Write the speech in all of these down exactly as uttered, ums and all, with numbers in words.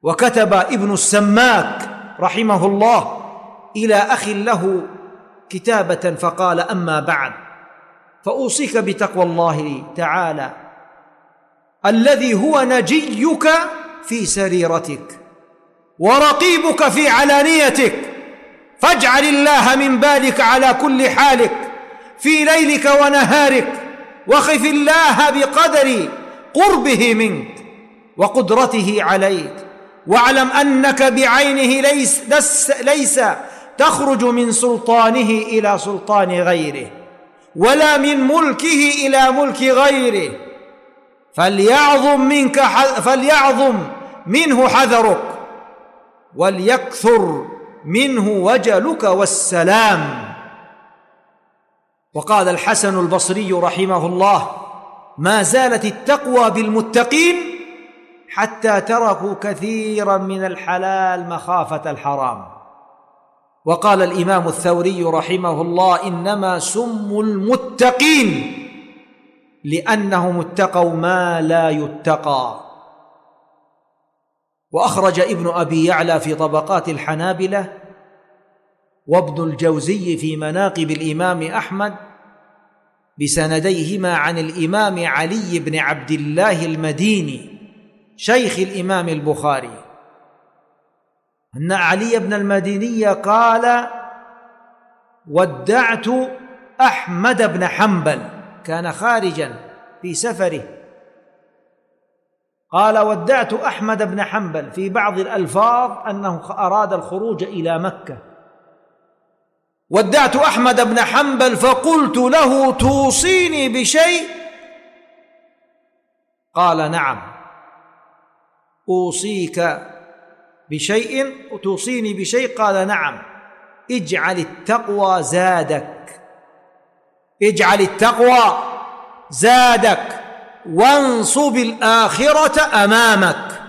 وكتب ابن السماك رحمه الله إلى أخ له كتابة فقال: أما بعد، فأوصيك بتقوى الله تعالى الذي هو نجيك في سريرتك ورقيبك في علانيتك، فاجعل الله من بالك على كل حالك في ليلك ونهارك، وخف الله بقدر قربه منك وقدرته عليك، واعلم أنك بعينه ليس, ليس, ليس تخرج من سلطانه إلى سلطان غيره، ولا من ملكه إلى ملك غيره، فليعظم منك فليعظم منه حذرك، وليكثر منه وجلك والسلام. وقال الحسن البصري رحمه الله: ما زالت التقوى بالمتقين حتى تركوا كثيرا من الحلال مخافة الحرام. وقال الإمام الثوري رحمه الله: إنما سموا المتقين لأنهم اتقوا ما لا يتقى. وأخرج ابن أبي يعلى في طبقات الحنابلة وابن الجوزي في مناقب الإمام أحمد بسنديهما عن الإمام علي بن عبد الله المديني شيخ الإمام البخاري أن علي بن المديني قال: ودعت أحمد بن حنبل، كان خارجا في سفره، قال: ودعت أحمد بن حنبل، في بعض الألفاظ أنه أراد الخروج إلى مكة. ودعت أحمد بن حنبل فقلت له: توصيني بشيء؟ قال: نعم، أوصيك بشيء توصيني بشيء؟ قال: نعم، اجعل التقوى زادك، اجعل التقوى زادك، وانصب الآخرة أمامك،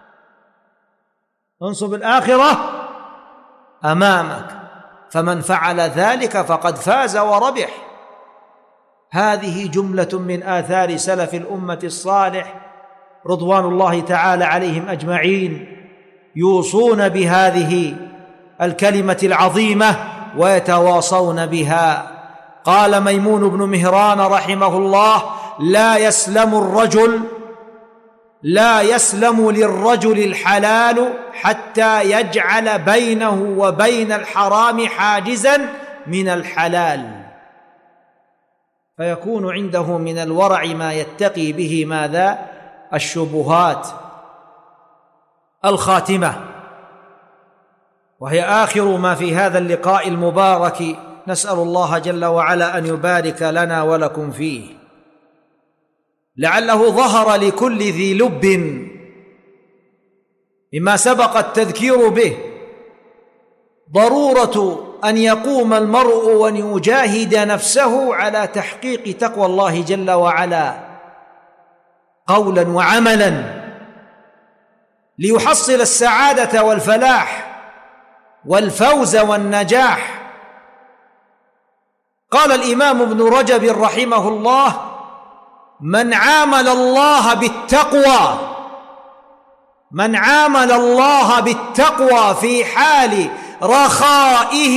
انصب الآخرة أمامك، فمن فعل ذلك فقد فاز وربح. هذه جملة من آثار سلف الأمة الصالح رضوان الله تعالى عليهم أجمعين، يوصون بهذه الكلمة العظيمة ويتواصون بها. قال ميمون بن مهران رحمه الله: لا يسلم الرجل لا يسلم للرجل الحلال حتى يجعل بينه وبين الحرام حاجزا من الحلال، فيكون عنده من الورع ما يتقي به ماذا؟ الشبهات. الخاتمة، وهي آخر ما في هذا اللقاء المبارك، نسأل الله جل وعلا أن يبارك لنا ولكم فيه، لعله ظهر لكل ذي لب مما سبق التذكير به ضرورة أن يقوم المرء وأن يجاهد نفسه على تحقيق تقوى الله جل وعلا قولا وعملا، ليحصل السعادة والفلاح والفوز والنجاح. قال الإمام ابن رجب رحمه الله: من عامل الله بالتقوى من عامل الله بالتقوى في حال رخائه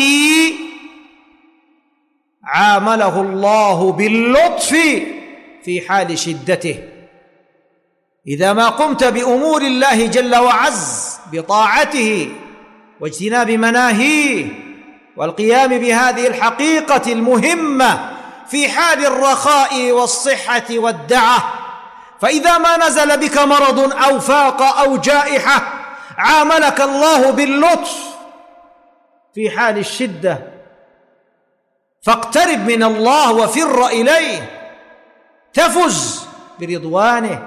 عامله الله باللطف في حال شدته. إذا ما قمت بأمور الله جل وعز بطاعته واجتناب مناهيه والقيام بهذه الحقيقة المهمة في حال الرخاء والصحة والدعة، فإذا ما نزل بك مرض أو فاق أو جائحة عاملك الله باللطف في حال الشدة، فاقترب من الله وفر إليه تفز برضوانه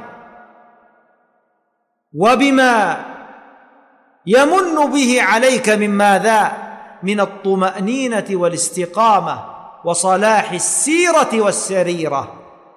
وبما يمن به عليك من ماذا؟ من الطمأنينة والاستقامة وصلاح السيرة والسريرة.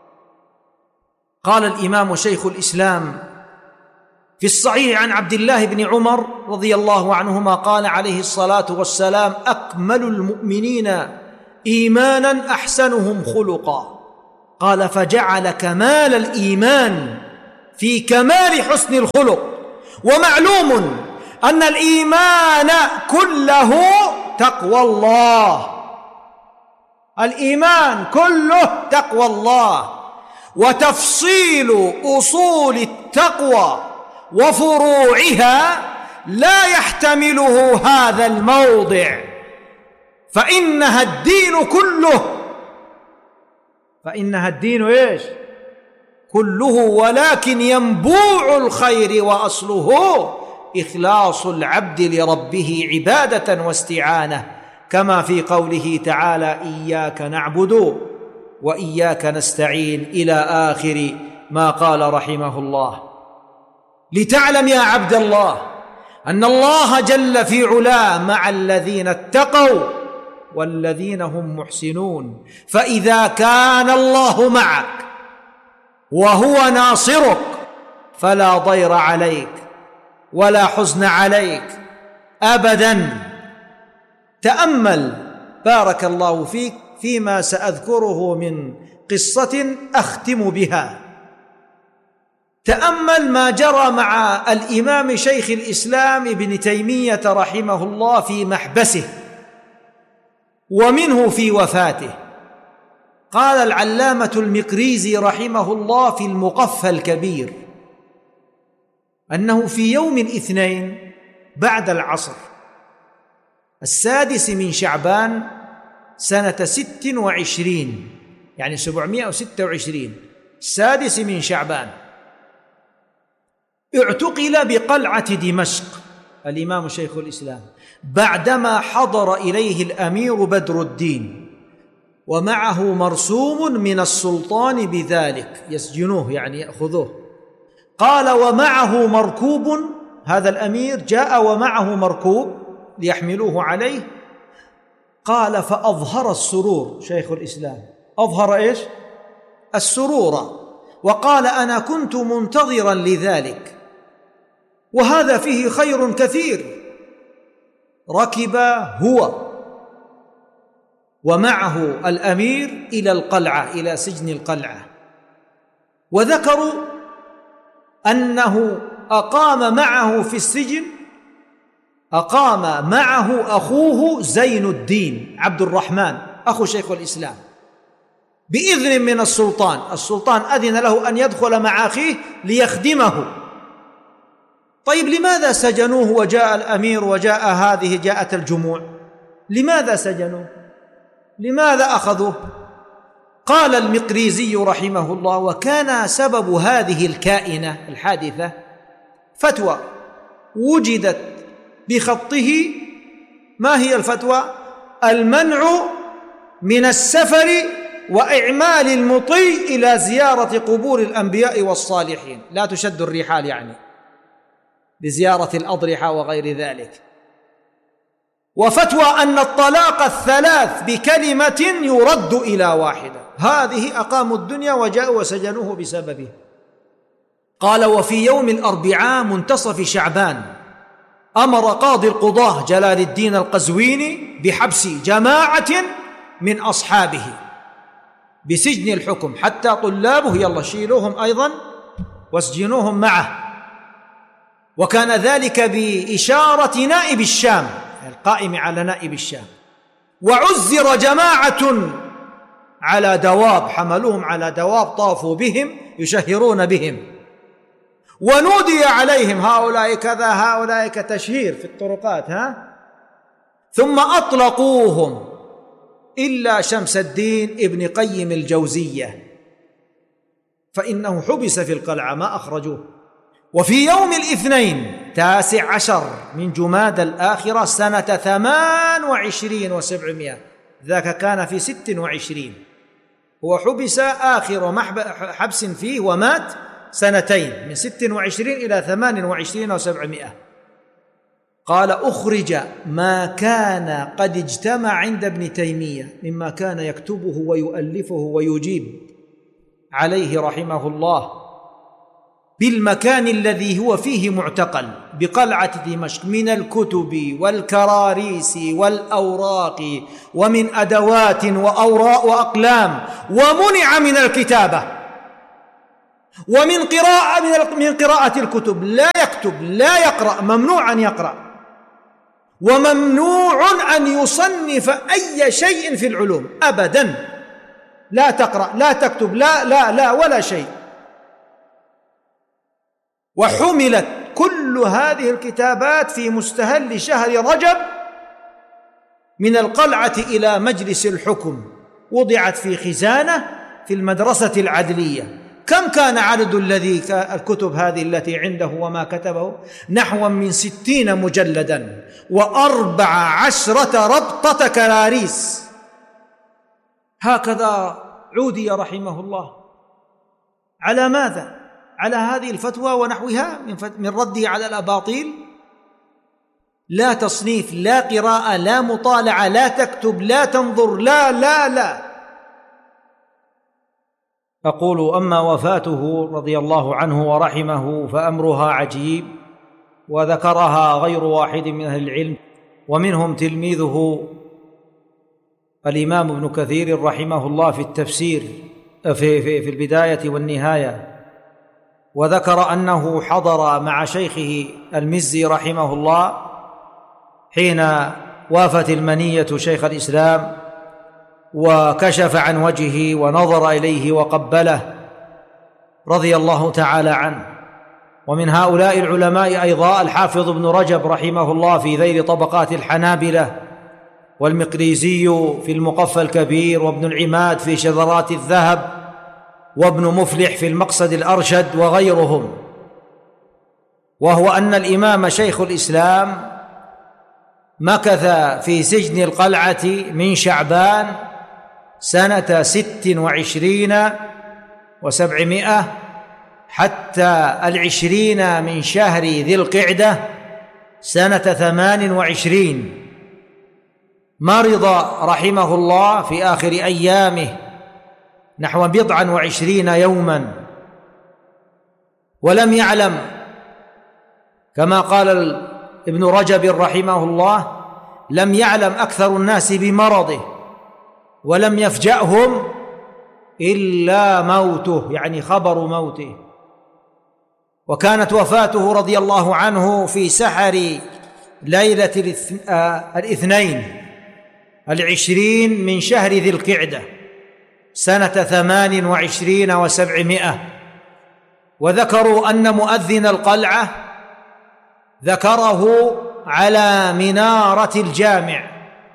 قال الإمام شيخ الإسلام في الصحيح عن عبد الله بن عمر رضي الله عنهما قال عليه الصلاة والسلام: أكمل المؤمنين إيمانا أحسنهم خلقا. قال: فجعل كمال الإيمان في كمال حسن الخلق، ومعلوم أن الإيمان كله تقوى الله، الإيمان كله تقوى الله، وتفصيل أصول التقوى وفروعها لا يحتمله هذا الموضع، فإنها الدين كله، فإنها الدين إيش؟ كله، ولكن ينبوع الخير وأصله إخلاص العبد لربه عبادة واستعانة، كما في قوله تعالى: إياك نعبد وإياك نستعين، إلى آخر ما قال رحمه الله. لتعلم يا عبد الله أن الله جل في علاه مع الذين اتقوا والذين هم محسنون، فإذا كان الله معك وهو ناصرك فلا ضير عليك ولا حزن عليك أبدا. تأمل بارك الله فيك فيما سأذكره من قصة أختم بها. تأمل ما جرى مع الإمام شيخ الإسلام ابن تيمية رحمه الله في محبسه ومنه في وفاته. قال العلامة المقريزي رحمه الله في المقفى الكبير أنه في يوم الاثنين بعد العصر السادس من شعبان سنة ست وعشرين، يعني سبعمائة وستة وعشرين، السادس من شعبان، اعتقل بقلعة دمشق الإمام شيخ الإسلام بعدما حضر إليه الأمير بدر الدين ومعه مرسوم من السلطان بذلك، يسجنوه يعني يأخذوه. قال: ومعه مركوب، هذا الأمير جاء ومعه مركوب ليحملوه عليه. قال: فأظهر السرور شيخ الإسلام، أظهر إيش؟ السرور، وقال: أنا كنت منتظرا لذلك وهذا فيه خير كثير. ركب هو ومعه الأمير إلى القلعة، إلى سجن القلعة، وذكروا أنه أقام معه في السجن أقام معه أخوه زين الدين عبد الرحمن أخو شيخ الإسلام بإذن من السلطان. السلطان أذن له أن يدخل مع أخيه ليخدمه. طيب لماذا سجنوه وجاء الأمير وجاء هذه جاءت الجموع؟ لماذا سجنوه؟ لماذا أخذوه؟ قال المقريزي رحمه الله: وكان سبب هذه الكائنة الحادثة فتوى وجدت بخطه. ما هي الفتوى؟ المنع من السفر وإعمال المطي إلى زيارة قبور الأنبياء والصالحين، لا تشد الرحال يعني لزيارة الأضرحة وغير ذلك. وفتوى أن الطلاق الثلاث بكلمة يرد إلى واحدة، هذه أقاموا الدنيا وجاءوا وسجنوه بسببه. قال: وفي يوم الأربعاء منتصف شعبان أمر قاضي القضاة جلال الدين القزويني بحبس جماعة من أصحابه بسجن الحكم، حتى طلابه يلا شيلوهم أيضا واسجنوهم معه. وكان ذلك بإشارة نائب الشام القائم على نائب الشام. وعزر جماعة على دواب، حملوهم على دواب طافوا بهم يشهرون بهم، ونودي عليهم هؤلاء كذا هؤلاء كتشهير في الطرقات ها ثم أطلقوهم إلا شمس الدين ابن قيم الجوزية، فإنه حبس في القلعة ما أخرجوه. وفي يوم الاثنين تاسع عشر من جماد الآخرة سنة ثمان وعشرين وسبعمائة، ذاك كان في ست وعشرين، هو حبس آخر حبس فيه ومات سنتين من ست وعشرين إلى ثمان وعشرين وسبعمائة. قال: أخرج ما كان قد اجتمع عند ابن تيمية مما كان يكتبه ويؤلفه ويجيب عليه رحمه الله بالمكان الذي هو فيه معتقل بقلعة دمشق من الكتب والكراريس والأوراق ومن أدوات وأوراق وأقلام، ومنع من الكتابة. ومن قراءة من قراءة الكتب لا يكتب لا يقرأ، ممنوع أن يقرأ، وممنوع أن يصنف أي شيء في العلوم أبدا. لا تقرأ لا تكتب لا لا لا ولا شيء. وحملت كل هذه الكتابات في مستهل شهر رجب من القلعة إلى مجلس الحكم، وضعت في خزانة في المدرسة العدلية. كم كان عدد الذي الكتب هذه التي عنده وما كتبه؟ نحو من ستين مجلدا وأربع عشرة ربطة كراريس. هكذا عودي رحمه الله. على ماذا؟ على هذه الفتوى ونحوها من رده على الأباطيل. لا تصنيف، لا قراءة، لا مطالعة، لا تكتب، لا تنظر، لا لا لا. أقول: أما وفاته رضي الله عنه ورحمه فأمرها عجيب، وذكرها غير واحد من أهل العلم، ومنهم تلميذه الإمام ابن كثير رحمه الله في التفسير في, في, في البداية والنهاية، وذكر أنه حضر مع شيخه المزي رحمه الله حين وافت المنية شيخ الإسلام، وكشف عن وجهه ونظر إليه وقبله رضي الله تعالى عنه. ومن هؤلاء العلماء أيضا الحافظ ابن رجب رحمه الله في ذيل طبقات الحنابلة، والمقريزي في المقفى الكبير، وابن العماد في شذرات الذهب، وابن مفلح في المقصد الأرشد، وغيرهم. وهو أن الإمام شيخ الإسلام مكث في سجن القلعة من شعبان سنة ست وعشرين وسبعمائة حتى العشرين من شهر ذي القعدة سنة ثمان وعشرين. مرض رحمه الله في آخر أيامه نحو بضعا وعشرين يوما، ولم يعلم كما قال ابن رجب رحمه الله: لم يعلم أكثر الناس بمرضه ولم يفجأهم إلا موته، يعني خبر موته. وكانت وفاته رضي الله عنه في سحر ليلة الاثنين العشرين من شهر ذي القعدة سنة ثمان وعشرين وسبعمائة. وذكروا أن مؤذن القلعة ذكره على منارة الجامع،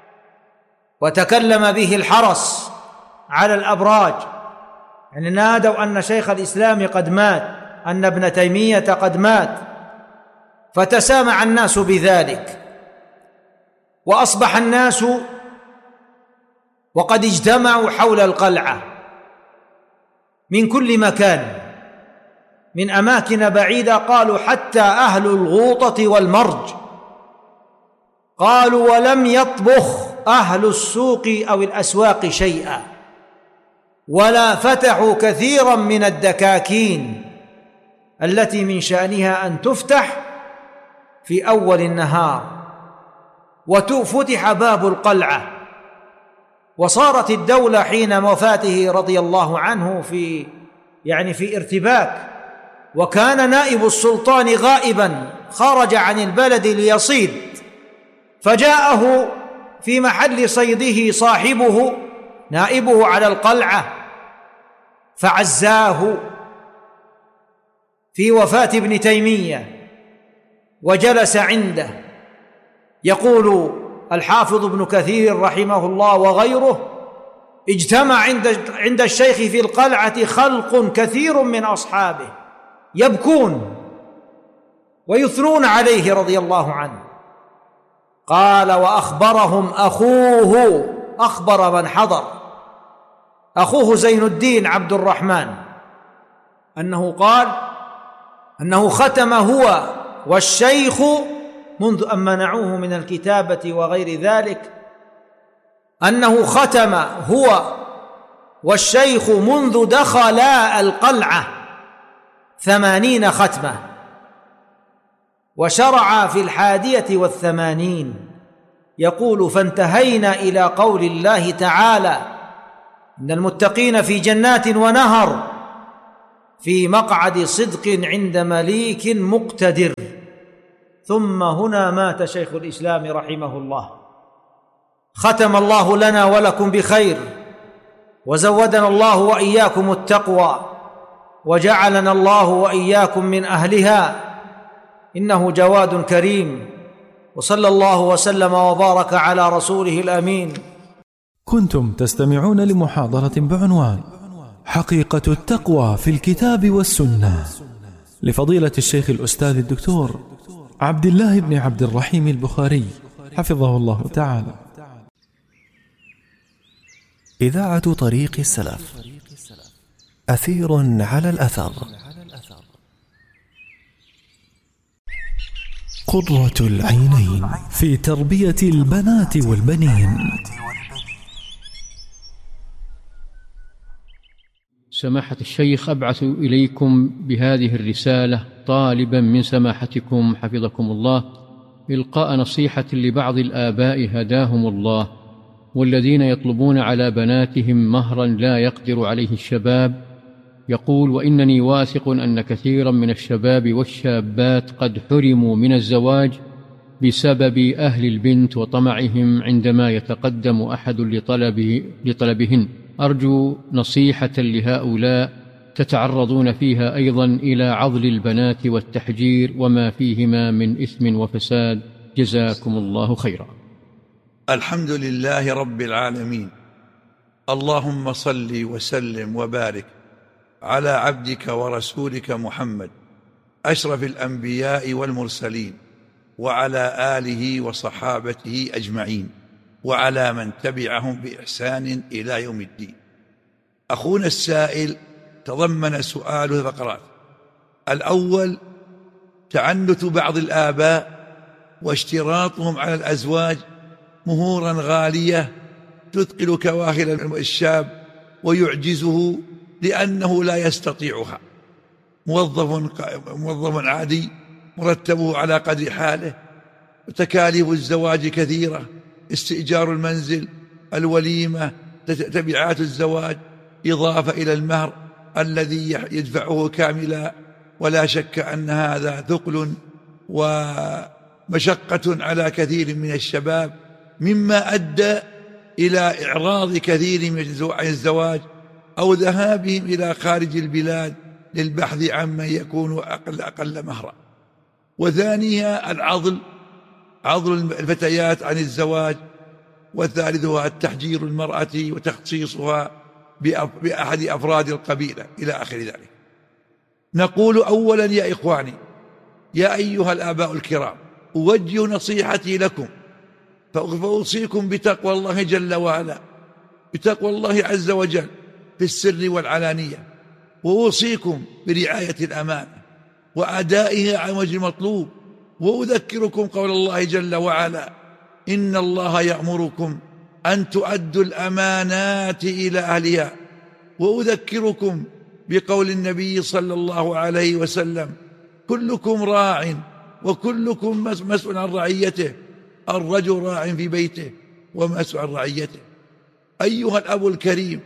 وتكلم به الحرس على الأبراج، يعني نادوا أن شيخ الإسلام قد مات، أن ابن تيمية قد مات، فتسامع الناس بذلك. وأصبح الناس وقد اجتمعوا حول القلعة من كل مكان، من أماكن بعيدة، قالوا حتى أهل الغوطة والمرج، قالوا ولم يطبخ أهل السوق أو الأسواق شيئا، ولا فتحوا كثيرا من الدكاكين التي من شأنها أن تفتح في أول النهار، وفتح باب القلعة. وصارت الدولة حين وفاته رضي الله عنه في يعني في ارتباك، وكان نائب السلطان غائبا، خرج عن البلد ليصيد، فجاءه في محل صيده صاحبه نائبه على القلعة فعزاه في وفاة ابن تيمية وجلس عنده. يقول الحافظ ابن كثير رحمه الله وغيره: اجتمع عند عند الشيخ في القلعة خلق كثير من أصحابه يبكون ويثنون عليه رضي الله عنه. قال: وأخبرهم أخوه، أخبر من حضر، أخوه زين الدين عبد الرحمن، أنه قال أنه ختم هو والشيخ منذ أن منعوه من الكتابة وغير ذلك، أنه ختم هو والشيخ منذ دخلا القلعة ثمانين ختمة، وشرع في الحادية والثمانين. يقول: فانتهينا إلى قول الله تعالى: إن المتقين في جنات ونهر في مقعد صدق عند مليك مقتدر. ثم هنا مات شيخ الإسلام رحمه الله. ختم الله لنا ولكم بخير، وزودنا الله وإياكم التقوى، وجعلنا الله وإياكم من أهلها، إنه جواد كريم. وصلى الله وسلم وبارك على رسوله الأمين. كنتم تستمعون لمحاضرة بعنوان حقيقة التقوى في الكتاب والسنة لفضيلة الشيخ الأستاذ الدكتور عبد الله بن عبد الرحيم البخاري حفظه الله تعالى. إذاعة طريق السلف، أثير على الأثر، قرة العينين في تربية البنات والبنين. سماحة الشيخ، أبعث إليكم بهذه الرسالة طالبا من سماحتكم حفظكم الله إلقاء نصيحة لبعض الآباء هداهم الله، والذين يطلبون على بناتهم مهرا لا يقدر عليه الشباب. يقول: وإنني واثق أن كثيرا من الشباب والشابات قد حرموا من الزواج بسبب أهل البنت وطمعهم عندما يتقدم أحد لطلبه لطلبهن. أرجو نصيحة لهؤلاء تتعرضون فيها أيضا إلى عضل البنات والتحجير وما فيهما من إثم وفساد، جزاكم الله خيرا. الحمد لله رب العالمين، اللهم صل وسلم وبارك على عبدك ورسولك محمد أشرف الأنبياء والمرسلين، وعلى آله وصحابته أجمعين، وعلى من تبعهم بإحسان إلى يوم الدين. أخونا السائل تضمن سؤاله فقرات. الأول: تعنت بعض الآباء واشتراطهم على الأزواج مهورا غالية تثقل كواهل الشاب ويعجزه لأنه لا يستطيعها. موظف موظف عادي مرتبه على قدر حاله، وتكاليف الزواج كثيرة: استئجار المنزل، الوليمة، تبعات الزواج، إضافة إلى المهر الذي يدفعه كاملا. ولا شك أن هذا ثقل ومشقة على كثير من الشباب، مما أدى إلى إعراض كثير من الزواج أو ذهابهم إلى خارج البلاد للبحث عمن يكون أقل أقل مهرا. وثانيها العضل، عضل الفتيات عن الزواج. وثالثها التحجير المرأة وتخصيصها بأحد أفراد القبيلة إلى آخر ذلك. نقول أولا: يا إخواني، يا أيها الآباء الكرام، أوجه نصيحتي لكم، فأوصيكم بتقوى الله جل وعلا، بتقوى الله عز وجل في السر والعلانية، وأوصيكم برعاية الأمانة وأدائها على وجه المطلوب. وأذكركم قول الله جل وعلا: إن الله يأمركم أن تؤدوا الأمانات إلى أهلها. وأذكركم بقول النبي صلى الله عليه وسلم: كلكم راع وكلكم مسؤول عن رعيته، الرجل راع في بيته ومسؤول عن رعيته. أيها الأب الكريم،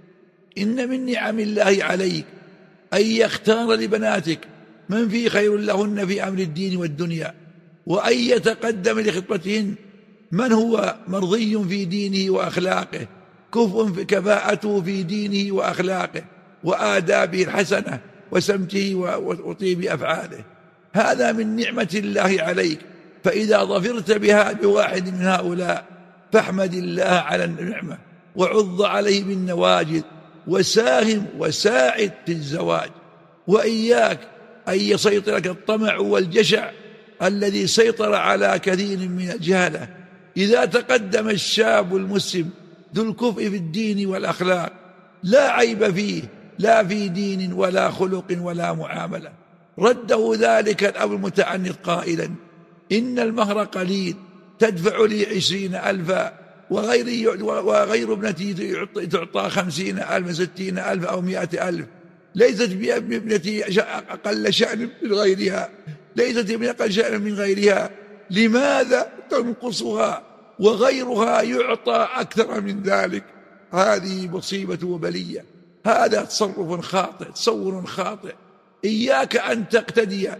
إن من نعم الله عليك أن يختار لبناتك من فيه خير لهن في أمر الدين والدنيا، وأن يتقدم لخطبتهن من هو مرضي في دينه وأخلاقه، كفء كفاءته في دينه وأخلاقه وآدابه الحسنة وسمته وطيب أفعاله. هذا من نعمة الله عليك، فإذا ظفرت بها بواحد من هؤلاء فاحمد الله على النعمة وعض عليه بالنواجذ، وساهم وساعد في الزواج. وإياك أن يسيطرك الطمع والجشع الذي سيطر على كثير من الجهلة. إذا تقدم الشاب المسلم ذو الكفء في الدين والأخلاق لا عيب فيه، لا في دين ولا خلق ولا معاملة، رده ذلك الأب المتعنت قائلا: إن المهر قليل، تدفع لي عشرين ألفا، وغيري وغير ابنتي تعطى خمسين ألف ستين ألف أو مئة ألف. ليست بابنتي أقل شأن من غيرها، ليست ابنتي أقل شأن من غيرها، لماذا تنقصها وغيرها يعطى أكثر من ذلك؟ هذه مصيبة وبلية. هذا تصرف خاطئ، تصور خاطئ. إياك أن تقتدي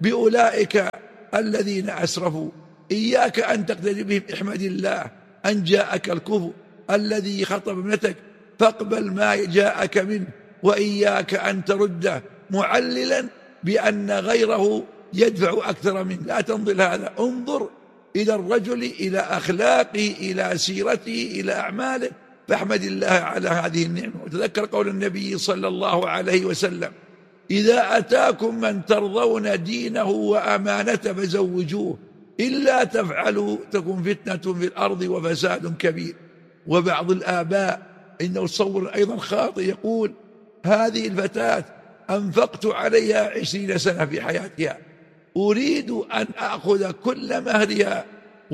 بأولئك الذين أسرفوا، إياك أن تقتدي بهم. احمد الله أن جاءك الكفر الذي خطب ابنتك، فاقبل ما جاءك منه، وإياك أن ترده معللا بأن غيره يدفع أكثر منه. لا تنظر هذا، انظر إلى الرجل، إلى أخلاقه، إلى سيرته، إلى أعماله، فاحمد الله على هذه النعمة. وتذكر قول النبي صلى الله عليه وسلم: إذا أتاكم من ترضون دينه وأمانته فزوجوه، إلا تفعلوا تكن فتنة في الأرض وفساد كبير. وبعض الآباء إنه تصور أيضا خاطئ، يقول: هذه الفتاة أنفقت عليها عشرين سنة في حياتها، أريد أن أخذ كل مهرها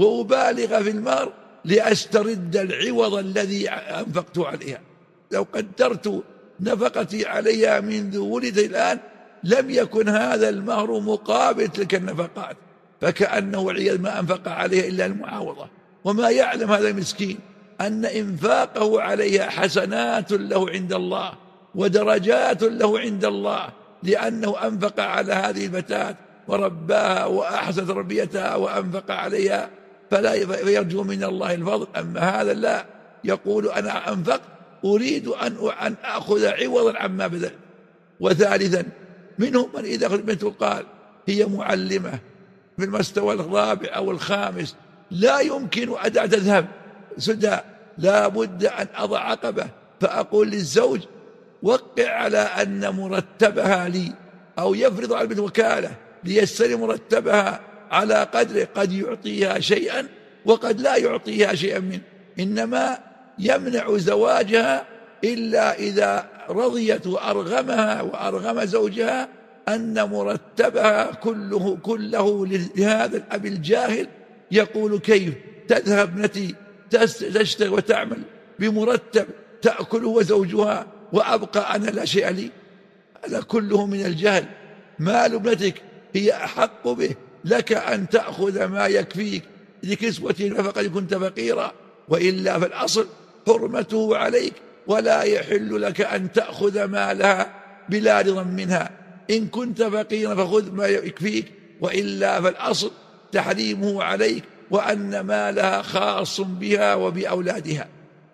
وأبالغ في المهر لأسترد العوض الذي أنفقت عليها. لو قدرت نفقتي عليها منذ ولدت الآن لم يكن هذا المهر مقابل تلك النفقات، فكأنه عياذ ما أنفق عليها إلا المعاوضة. وما يعلم هذا المسكين أن إنفاقه عليها حسنات له عند الله ودرجات له عند الله، لأنه أنفق على هذه الفتاة ورباها وأحسن تربيتها وأنفق عليها، فلا يرجو من الله الفضل. أما هذا لا، يقول: أنا أنفقت أريد أن أخذ عوضا عما بذل. وثالثا منهم من إذا أخذ بنته قال هي معلمة في المستوى الرابع أو الخامس، لا يمكن أن تذهب سدى، لا بد أن أضع عقبة، فأقول للزوج: وقع على أن مرتبها لي، أو يفرض على البنت وكالة ليستلم مرتبها على قدره، قد يعطيها شيئا وقد لا يعطيها شيئا منه، إنما يمنع زواجها إلا إذا رضيت وأرغمها وأرغم زوجها أن مرتبها كله كله لهذا الأب الجاهل. يقول: كيف تذهب ابنتي تشتغل وتعمل بمرتب تأكله وزوجها وأبقى أنا لا شيء لي؟ هذا كله من الجهل. مال ابنتك هي أحق به، لك أن تأخذ ما يكفيك لكسوته فقد كنت فقيرا، وإلا فالأصل حرمته عليك، ولا يحل لك أن تأخذ مالها بلا رضا منها. إن كنت فقيرا فخذ ما يكفيك، وإلا فالأصل تحريمه عليك، وأن مالها خاص بها وبأولادها.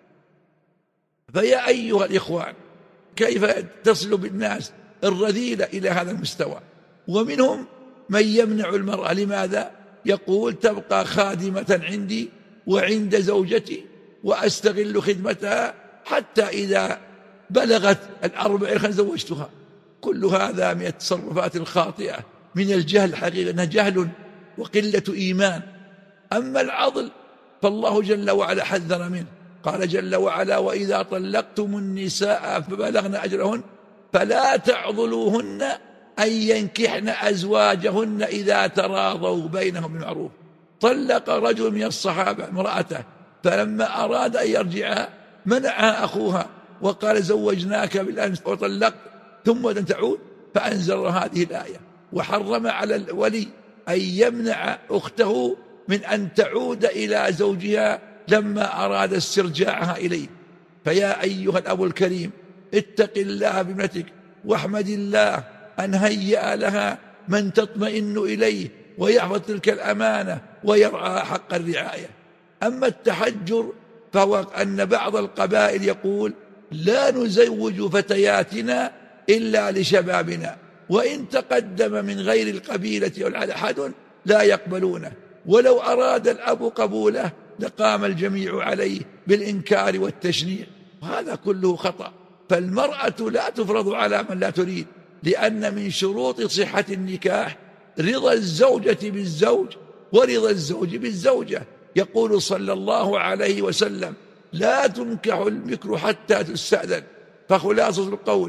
فيا أيها الإخوان، كيف تصل بالناس الرذيلة إلى هذا المستوى؟ ومنهم من يمنع المرأة. لماذا؟ يقول: تبقى خادمة عندي وعند زوجتي وأستغل خدمتها حتى إذا بلغت الأربعين زوجتها. كل هذا من التصرفات الخاطئة، من الجهل حقيقة، أنها جهل وقلة إيمان. أما العضل فالله جل وعلا حذر منه، قال جل وعلا: وإذا طلقتم النساء فبلغن أجلهن فلا تعضلوهن أن ينكحن أزواجهن إذا تراضوا بينهم بالمعروف. طلق رجل من الصحابة امرأته، فلما أراد أن يرجعها منعها أخوها وقال: زوجناك بالأمس وطلقت ثم لن تعود، فأنزل هذه الآية وحرم على الولي أن يمنع أخته من أن تعود إلى زوجها لما أراد استرجاعها إليه. فيا أيها الأب الكريم، اتق الله بابنتك، واحمد الله أن هيأ لها من تطمئن إليه ويحفظ تلك الأمانة ويرعى حق الرعاية. أما التحجر فهو أن بعض القبائل يقول: لا نزوج فتياتنا إلا لشبابنا، وإن تقدم من غير القبيلة أو أحد لا يقبلونه، ولو أراد الأب قبوله لقام الجميع عليه بالإنكار والتشنيع. وهذا كله خطأ. فالمرأة لا تفرض على من لا تريد، لأن من شروط صحة النكاح رضا الزوجة بالزوج ورضا الزوج بالزوجة. يقول صلى الله عليه وسلم: لا تنكح البكر حتى تستأذن. فخلاصة القول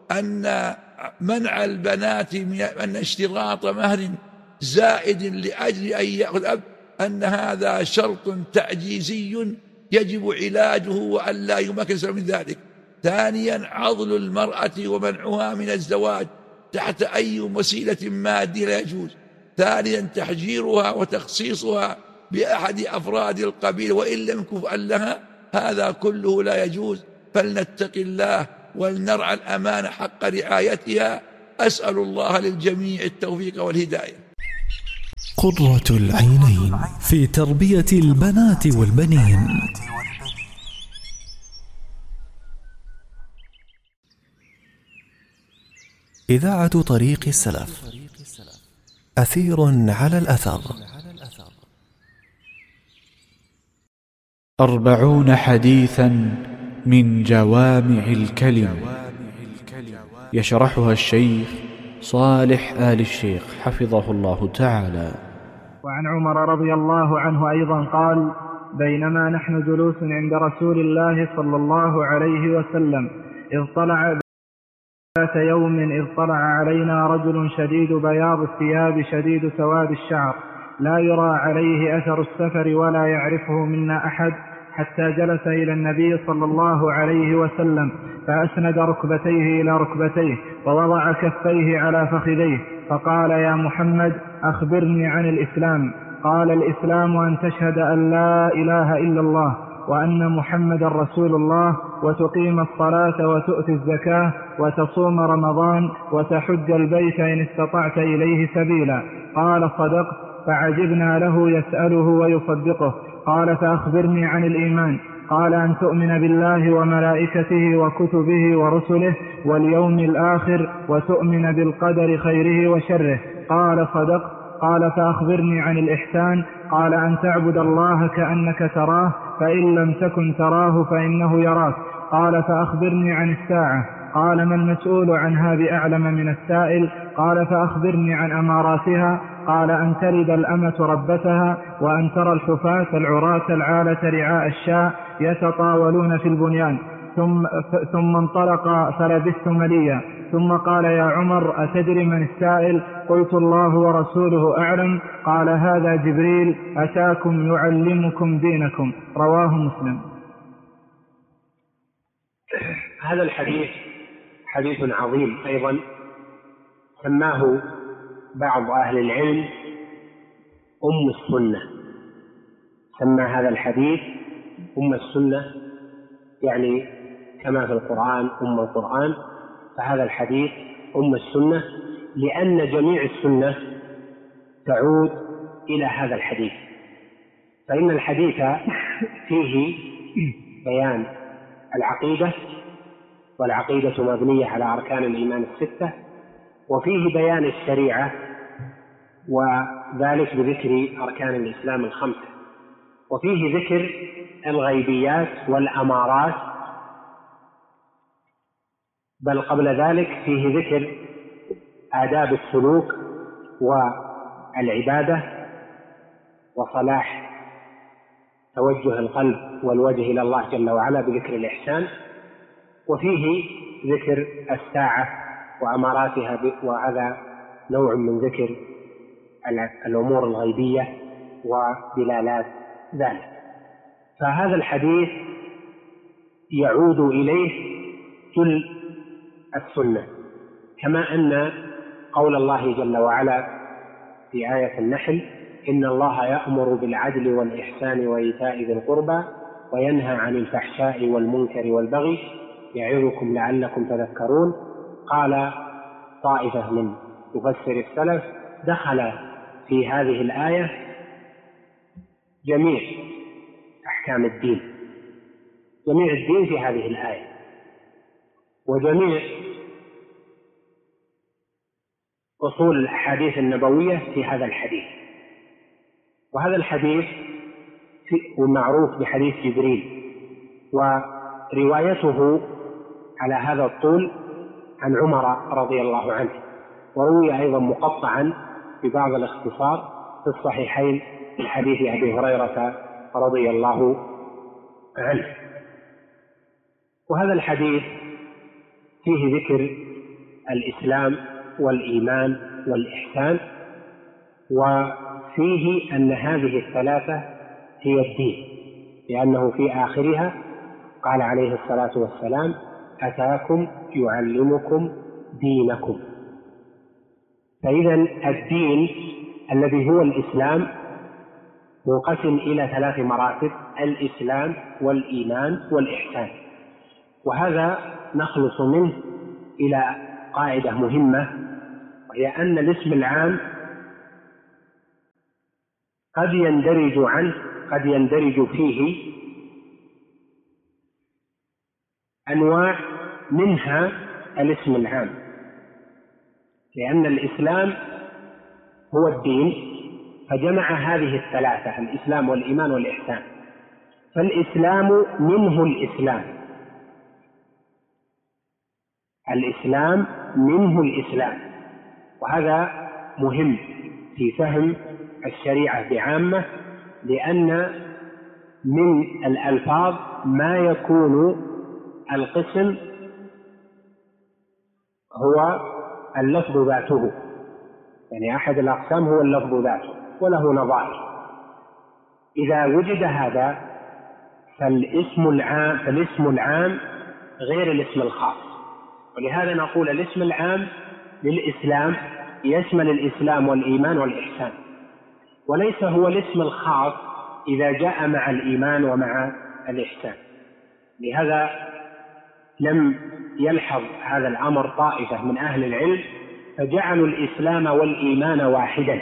أن منع البنات من أن اشتراط مهر زائد لأجل أن يأخذ أب أن هذا شرط تعجيزي يجب علاجه وأن لا يمكن من ذلك. ثانيا، عضل المرأة ومنعها من الزواج تحت أي وسيلة مادية لا يجوز. ثالثا، تحجيرها وتخصيصها بأحد أفراد القبيلة وإن لم يكن لها، هذا كله لا يجوز. فلنتق الله ولنرعى الأمانة حق رعايتها. أسأل الله للجميع التوفيق والهداية. قرة العينين في تربية البنات والبنين. إذاعة طريق السلف، أثير على الأثر. أربعون حديثا من جوامع الكلم، يشرحها الشيخ صالح آل الشيخ حفظه الله تعالى. وعن عمر رضي الله عنه أيضا قال: بينما نحن جلوس عند رسول الله صلى الله عليه وسلم إذ طلع ذات يوم إذ طلع علينا رجل شديد بياض الثياب شديد سواد الشعر لا يرى عليه أثر السفر ولا يعرفه منا أحد، حتى جلس إلى النبي صلى الله عليه وسلم فأسند ركبتيه إلى ركبتيه ووضع كفيه على فخذيه فقال: يا محمد أخبرني عن الإسلام. قال: الإسلام أن تشهد أن لا إله إلا الله وأن محمد رسول الله، وتقيم الصلاة وتؤتي الزكاة وتصوم رمضان وتحج البيت إن استطعت إليه سبيلا. قال: صدقت. فعجبنا له يسأله ويصدقه. قال: فأخبرني عن الإيمان. قال: أن تؤمن بالله وملائكته وكتبه ورسله واليوم الآخر وتؤمن بالقدر خيره وشره. قال: صدقت. قال: فأخبرني عن الإحسان. قال: أن تعبد الله كأنك تراه فإن لم تكن تراه فإنه يراك. قال: فأخبرني عن الساعة. قال: ما المسؤول عنها بأعلم من السائل. قال: فأخبرني عن أماراتها. قال: أن تلد الأمة ربتها وأن ترى الحفاة العراة العالة رعاء الشاء يتطاولون في البنيان. ثم, ثم انطلق فلبثت مليا. ثم قال: يا عمر أتدري من السائل؟ قلت: الله ورسوله أعلم. قال: هذا جبريل أتاكم يعلمكم دينكم. رواه مسلم. هذا الحديث حديث عظيم أيضا، سماه بعض أهل العلم أم السنة. سمى هذا الحديث أم السنة، يعني كما في القرآن أم القرآن، فهذا الحديث أم السنة، لأن جميع السنة تعود إلى هذا الحديث. فإن الحديث فيه بيان العقيدة، والعقيدة مبنية على أركان الإيمان الستة، وفيه بيان الشريعة، وذلك بذكر أركان الإسلام الخمسة، وفيه ذكر الغيبيات والأمارات، بل قبل ذلك فيه ذكر آداب السلوك والعبادة وصلاح توجه القلب والوجه إلى الله جل وعلا بذكر الإحسان، وفيه ذكر الساعة وأماراتها، وهذا نوع من ذكر الأمور الغيبية ودلالات ذلك. فهذا الحديث يعود إليه جل السنة، كما أن قول الله جل وعلا في آية النحل: إن الله يأمر بالعدل والإحسان وإيتاء ذي القربى وينهى عن الفحشاء والمنكر والبغي يعظكم لعلكم تذكرون. قال طائفة من مفسر السلف: دخل في هذه الآية جميع أحكام الدين، جميع الدين في هذه الآية، وجميع أصول الأحاديث النبوية في هذا الحديث. وهذا الحديث معروف بحديث جبريل، وروايته على هذا الطول عن عمر رضي الله عنه، وروي أيضا مقطعا ببعض الاختصار في الصحيحين من حديث أبي هريرة رضي الله عنه. وهذا الحديث فيه ذكر الإسلام والإيمان والإحسان، وفيه أن هذه الثلاثة هي الدين، لأنه في آخرها قال عليه الصلاة والسلام: أتاكم يعلمكم دينكم. فإذا الدين الذي هو الإسلام منقسم إلى ثلاث مراتب: الإسلام والإيمان والإحسان. وهذا نخلص منه إلى قاعدة مهمة، وهي أن الاسم العام قد يندرج عنه قد يندرج فيه أنواع منها الاسم العام، لأن الإسلام هو الدين فجمع هذه الثلاثة: الإسلام والإيمان والإحسان. فالإسلام منه الإسلام الإسلام منه الإسلام وهذا مهم في فهم الشريعة بعامة، لأن من الألفاظ ما يكون القسم هو اللفظ ذاته، يعني أحد الأقسام هو اللفظ ذاته وله نظائر. إذا وجد هذا فالاسم العام فالاسم العام غير الاسم الخاص، ولهذا نقول الاسم العام للإسلام يشمل الإسلام والإيمان والإحسان، وليس هو الاسم الخاص إذا جاء مع الإيمان ومع الإحسان. لهذا لم يلحظ هذا الأمر طائفة من أهل العلم فجعلوا الإسلام والإيمان واحدا،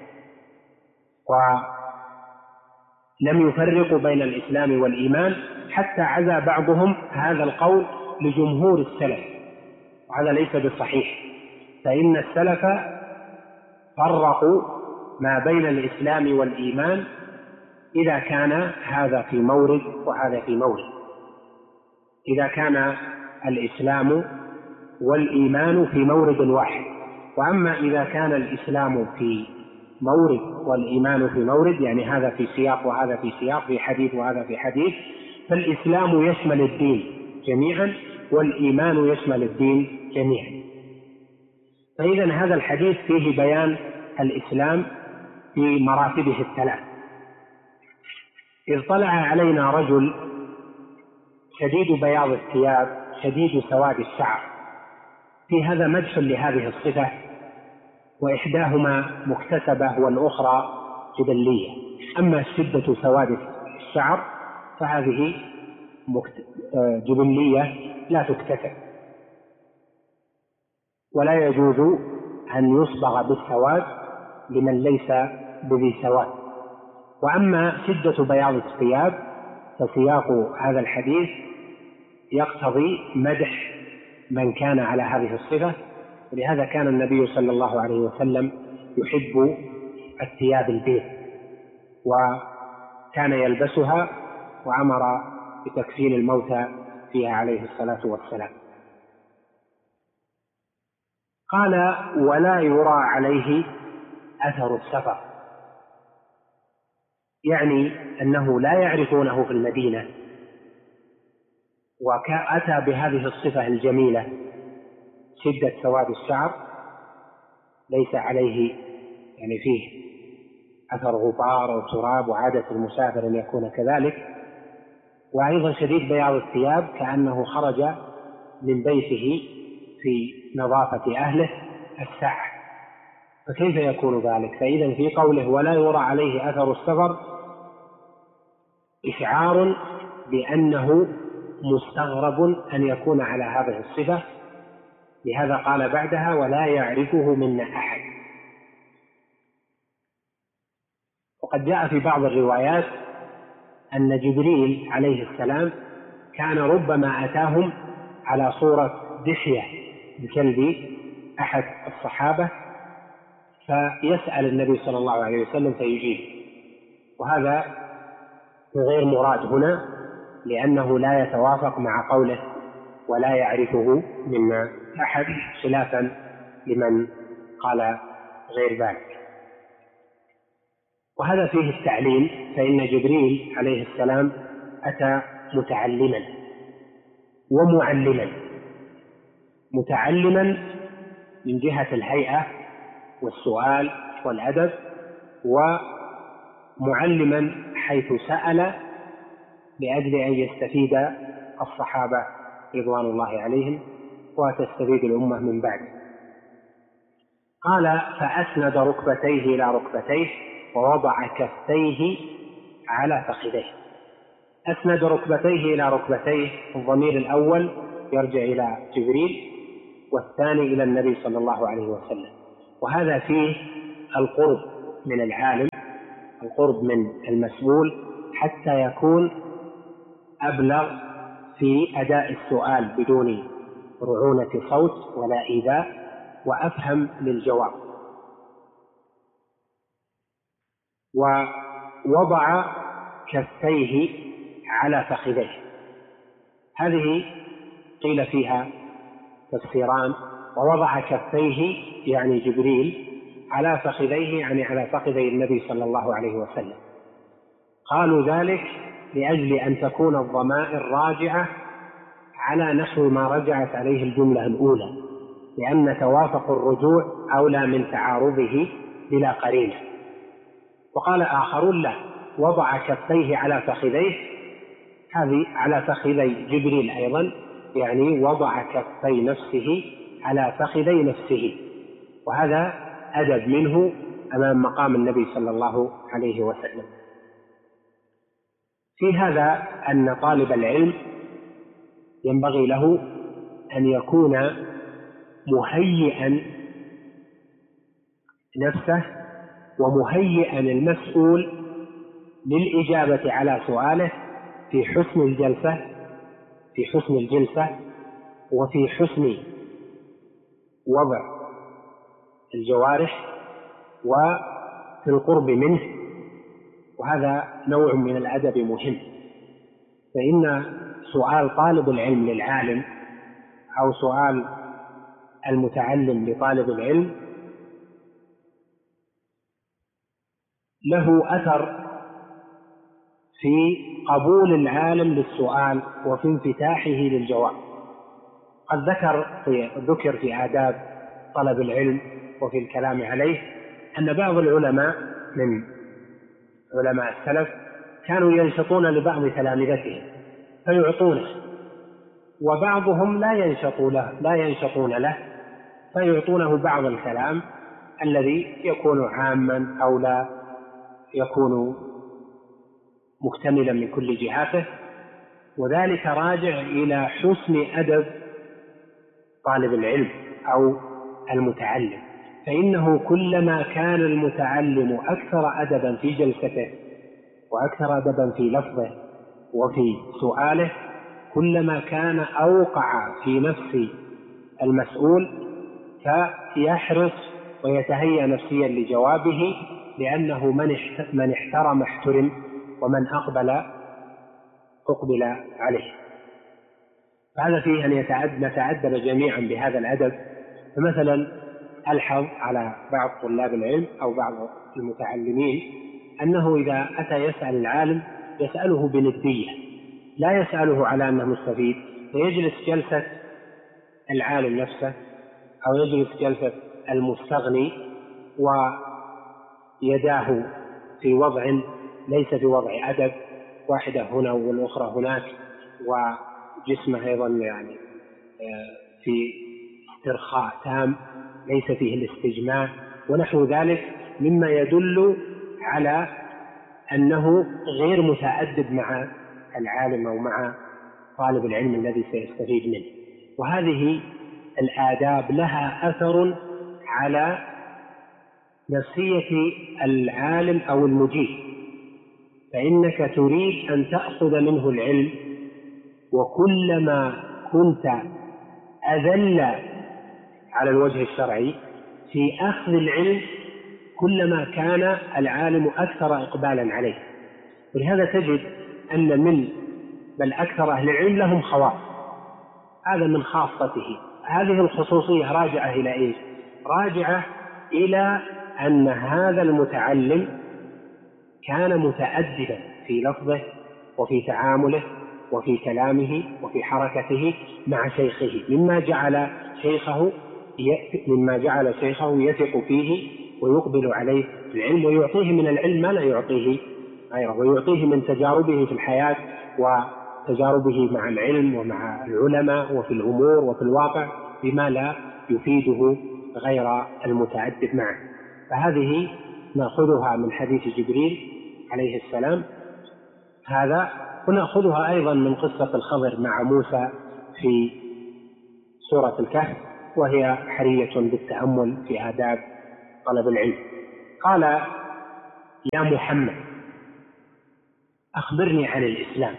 ولم يفرقوا بين الإسلام والإيمان، حتى عزى بعضهم هذا القول لجمهور السلف، وهذا ليس بالصحيح، فإن السلف فرقوا ما بين الإسلام والإيمان إذا كان هذا في مورد وهذا في مورد. إذا كان الإسلام والإيمان في مورد واحد، وأما إذا كان الإسلام في مورد والإيمان في مورد، يعني هذا في سياق وهذا في سياق، في حديث وهذا في حديث، فالإسلام يشمل الدين جميعا والإيمان يشمل الدين جميعا. فإذا هذا الحديث فيه بيان الإسلام في مراتبه الثلاث. إذ طلع علينا رجل شديد بياض الثياب شديد سواد الشعر، في هذا مدح لهذه الصفة، وإحداهما مكتسبة والأخرى جبلية. أما شدة سواد الشعر فهذه جبلية لا تكتسب، ولا يجوز أن يصبغ بالسواد لمن ليس بذي سواد. وأما شدة بياض الثياب فسياق هذا الحديث يقتضي مدح من كان على هذه الصفة، ولهذا كان النبي صلى الله عليه وسلم يحب الثياب البيض وكان يلبسها، وأمر بتكفين الموتى فيها عليه الصلاة والسلام. قال: ولا يرى عليه أثر السفر، يعني أنه لا يعرفونه في المدينة، وأتى بهذه الصفة الجميلة شدة سواد الشعر، ليس عليه يعني فيه أثر غبار أو تراب، وعادة المسافر أن يكون كذلك، وأيضا شديد بياض الثياب كأنه خرج من بيته في نظافة أهله الساعة، فكيف يكون ذلك؟ فإذا في قوله ولا يرى عليه أثر السفر إشعار بأنه مستغرب أن يكون على هذه الصفة، لهذا قال بعدها ولا يعرفه منا أحد. وقد جاء في بعض الروايات أن جبريل عليه السلام كان ربما أتاهم على صورة دحية بكلب أحد الصحابة فيسأل النبي صلى الله عليه وسلم فيجيب، وهذا غير مراد هنا لأنه لا يتوافق مع قوله ولا يعرفه منا أحد، خلافا لمن قال غير ذلك. وهذا فيه التعليم، فإن جبريل عليه السلام أتى متعلما ومعلما، متعلما من جهة الهيئة والسؤال والأدب، ومعلما حيث سأل لأجل أن يستفيد الصحابة رضوان الله عليهم وتستفيد الأمة من بعد. قال فأسند ركبتيه إلى ركبتيه ووضع كفيه على فخذيه. أسند ركبتيه إلى ركبتيه، الضمير الأول يرجع إلى جبريل والثاني إلى النبي صلى الله عليه وسلم. وهذا فيه القرب من العالم، القرب من المسؤول، حتى يكون أبلغ في أداء السؤال بدون رعونة صوت ولا إيذاء، وأفهم للجواب. ووضع كفيه على فخذيه، هذه قيل فيها تفسيران. ووضع كفيه يعني جبريل على فخذيه يعني على فخذي النبي صلى الله عليه وسلم. قالوا ذلك لأجل أن تكون الضمائر راجعة على نحو ما رجعت عليه الجملة الأولى، لأن توافق الرجوع أولى من تعارضه بلا قرينة. وقال آخرون لا، وضع كفيه على فخذيه، هذه على فخذي جبريل أيضا، يعني وضع كفي نفسه على فخذي نفسه، وهذا أدب منه أمام مقام النبي صلى الله عليه وسلم. في هذا أن طالب العلم ينبغي له أن يكون مهيئا نفسه ومهيئا المسؤول للإجابة على سؤاله في حسن الجلسة في حسن الجلسة وفي حسن وضع الجوارح وفي القرب منه، وهذا نوع من الأدب مهم. فإن سؤال طالب العلم للعالم أو سؤال المتعلم لطالب العلم له أثر في قبول العالم للسؤال وفي انفتاحه للجواب. قد ذكر في ذكر في آداب طلب العلم وفي الكلام عليه أن بعض العلماء من علماء السلف كانوا ينشطون لبعض تلامذتهم فيعطونه، وبعضهم لا ينشطون له لا ينشطون له فيعطونه بعض الكلام الذي يكون عاما أو لا يكون مكتملا من كل جهاته، وذلك راجع إلى حسن أدب طالب العلم أو المتعلم. فإنه كلما كان المتعلم أكثر أدبا في جلسته وأكثر أدبا في لفظه وفي سؤاله، كلما كان أوقع في نفس المسؤول فيحرص ويتهيأ نفسيا لجوابه، لأنه من احترم احترم ومن أقبل أقبل عليه. فهذا فيه أن نتأدب جميعا بهذا الأدب. فمثلا ألحظ على بعض طلاب العلم أو بعض المتعلمين أنه إذا أتى يسأل العالم يسأله بندية، لا يسأله على أنه مستفيد، فيجلس جلسة العالم نفسه أو يجلس جلسة المستغني ويداه في وضع ليس في وضع أدب، واحدة هنا والأخرى هناك، وجسمه أيضا يعني في استرخاء تام ليس فيه الاستجماع ونحو ذلك، مما يدل على أنه غير متأدب مع العالم أو مع طالب العلم الذي سيستفيد منه. وهذه الآداب لها أثر على نفسية العالم أو المجيب، فإنك تريد أن تأخذ منه العلم، وكلما كنت أذل على الوجه الشرعي في أخذ العلم كلما كان العالم أكثر إقبالا عليه. ولهذا تجد أن من بل أكثر أهل العلم لهم خواص، هذا من خاصته. هذه الخصوصية راجعة إلى إيش؟ راجعة إلى أن هذا المتعلم كان متأدبا في لفظه وفي تعامله وفي كلامه وفي حركته مع شيخه، مما جعل شيخه مما جعل شيخه يثق فيه ويقبل عليه في العلم، ويعطيه من العلم ما لا يعطيه غيره، ويعطيه من تجاربه في الحياة وتجاربه مع العلم ومع العلماء وفي الأمور وفي الواقع بما لا يفيده غير المتأدب معه. فهذه نأخذها من حديث جبريل عليه السلام، هذا ونأخذها أيضا من قصة الخضر مع موسى في سورة الكهف، وهي حرية بالتأمل في آداب طلب العلم. قال: يا محمد أخبرني عن الإسلام.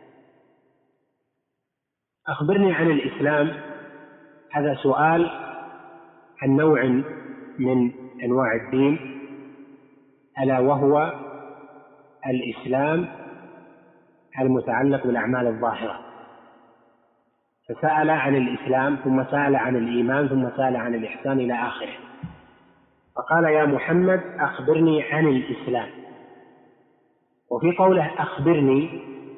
أخبرني عن الإسلام، هذا سؤال عن نوع من أنواع الدين، ألا وهو الإسلام المتعلق بالأعمال الظاهرة. فسأل عن الإسلام، ثم سأل عن الإيمان، ثم سأل عن الإحسان إلى آخره. فقال: يا محمد أخبرني عن الإسلام. وفي قوله أخبرني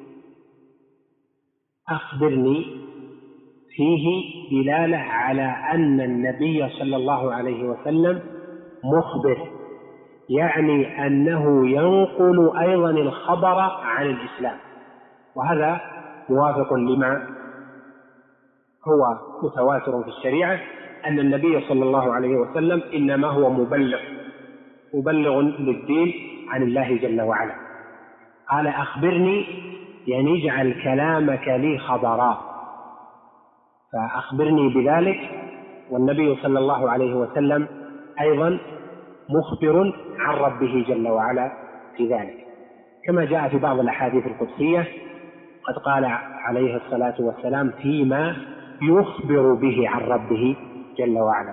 أخبرني فيه دلالة على أن النبي صلى الله عليه وسلم مخبر، يعني أنه ينقل أيضا الخبر عن الإسلام، وهذا موافق لما هو متواتر في الشريعة، أن النبي صلى الله عليه وسلم إنما هو مبلغ مبلغ للدين عن الله جل وعلا. قال: أخبرني يعني اجعل كلامك لي خبرا، فأخبرني بذلك. والنبي صلى الله عليه وسلم أيضا مخبر عن ربه جل وعلا في ذلك، كما جاء في بعض الأحاديث القدسية قد قال عليه الصلاة والسلام فيما يخبر به عن ربه جل وعلا.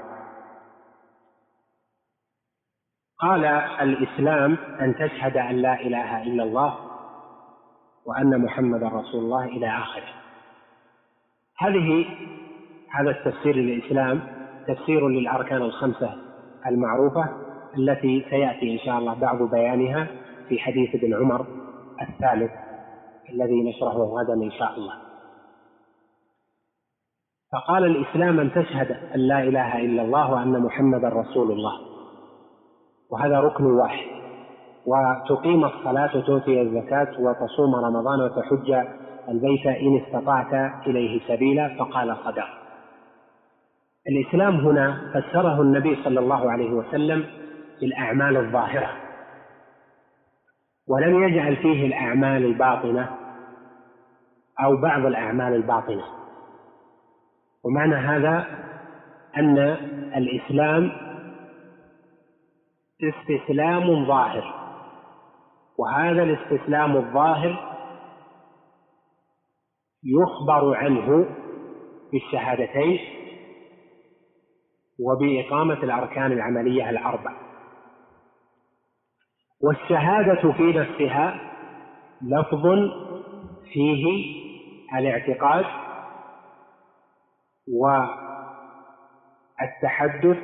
قال: الإسلام أن تشهد أن لا إله إلا الله وأن محمد رسول الله إلى آخره. هذه هذا التفسير للإسلام تفسير للأركان الخمسة المعروفة التي سيأتي إن شاء الله بعض بيانها في حديث ابن عمر الثالث الذي نشرحه غدا إن شاء الله. فقال: الإسلام أن تشهد أن لا إله إلا الله وأن محمد رسول الله، وهذا ركن واحد، وتقيم الصلاة وتؤتي الزكاة وتصوم رمضان وتحج البيت إن استطعت إليه سبيلا، فقال: صدق. الإسلام هنا فسره النبي صلى الله عليه وسلم بالأعمال الظاهرة، ولم يجعل فيه الأعمال الباطنة أو بعض الأعمال الباطنة. ومعنى هذا أن الإسلام استسلام ظاهر، وهذا الاستسلام الظاهر يخبر عنه بالشهادتين وبإقامة الأركان العملية الأربع. والشهادة في نفسها لفظ فيه الاعتقاد والتحدث